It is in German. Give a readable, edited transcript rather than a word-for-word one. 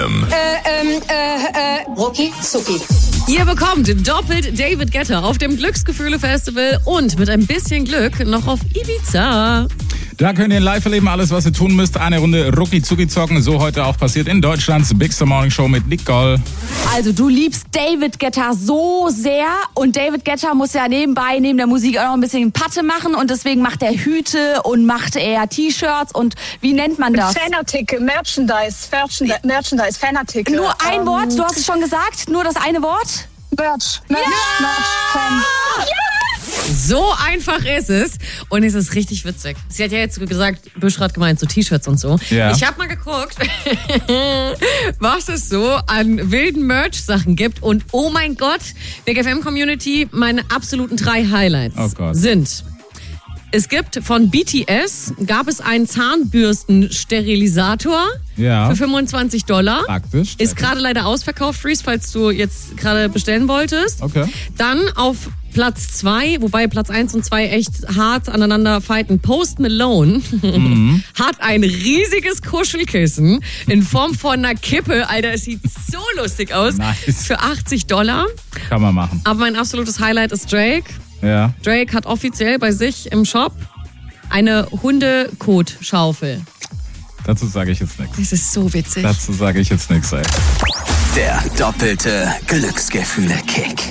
FM. Rucki Zucki. Ihr bekommt doppelt David Guetta auf dem Glücksgefühle-Festival und mit ein bisschen Glück noch auf Ibiza. Da könnt ihr live erleben, alles was ihr tun müsst. Eine Runde Rucki-Zucki zocken, so heute auch passiert in Deutschlands Big Star Morning Show mit Nicole. Also du liebst David Guetta so sehr und David Guetta muss ja nebenbei, neben der Musik auch noch ein bisschen Patte machen und deswegen macht er Hüte und macht er T-Shirts und wie nennt man das? Fanartikel, Merchandise, Fanartikel. Nur ein Wort, du hast es schon gesagt, nur das eine Wort? Merch. So einfach ist es. Und es ist richtig witzig. Sie hat ja jetzt gesagt, Büschrad gemeint, so T-Shirts und so. Ja. Ich habe mal geguckt, was es so an wilden Merch-Sachen gibt. Und oh mein Gott, Big FM-Community, meine absoluten 3 Highlights sind: Es gibt von BTS, gab es einen Zahnbürstensterilisator für $25. Praktisch. Ist gerade leider ausverkauft, Freeze, falls du jetzt gerade bestellen wolltest. Okay. Dann auf Platz 2, wobei Platz 1 und 2 echt hart aneinander fighten. Post Malone hat ein riesiges Kuschelkissen in Form von einer Kippe. Alter, es sieht so lustig aus. Nice. Für $80. Kann man machen. Aber mein absolutes Highlight ist Drake. Ja. Drake hat offiziell bei sich im Shop eine Hundekotschaufel. Dazu sage ich jetzt nichts. Das ist so witzig. Dazu sage ich jetzt nichts, ey. Der doppelte Glücksgefühle-Kick.